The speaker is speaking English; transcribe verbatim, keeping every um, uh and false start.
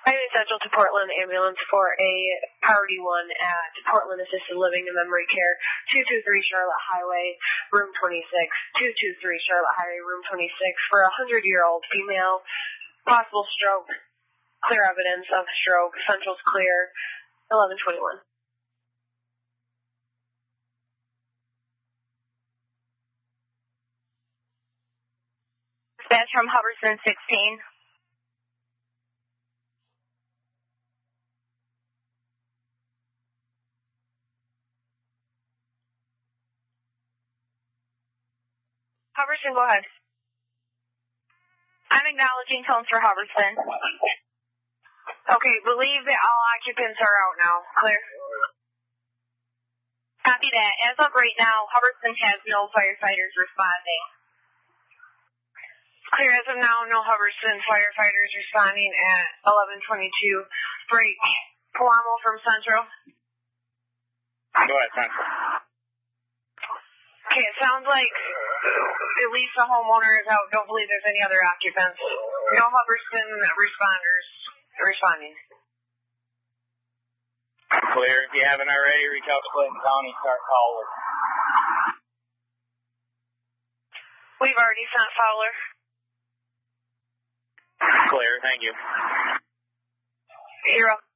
Highway Central to Portland ambulance for a priority one at Portland Assisted Living and Memory Care, two two three Charlotte Highway, room twenty-six, two two three Charlotte Highway, room twenty-six, for a hundred-year-old female, possible stroke, clear evidence of stroke, central's clear, eleven twenty-one. Dispatch from Hubbardston sixteen. Hubbardston, go ahead. I'm acknowledging tones for Hubbardston. Okay, believe that all occupants are out now. Clear? Copy that. As of right now, Hubbardston has no firefighters responding. Clear as of now, no Hubbardston firefighters responding at eleven twenty-two. Break. Palamo from Central. Go ahead, Central. Okay, it sounds like at least the homeowner is out. Don't believe there's any other occupants. No Hubbardston responders responding. Clear. If you haven't already, reach out to Clinton County, start calling. We've already sent Fowler. Clear. Thank you. You're up.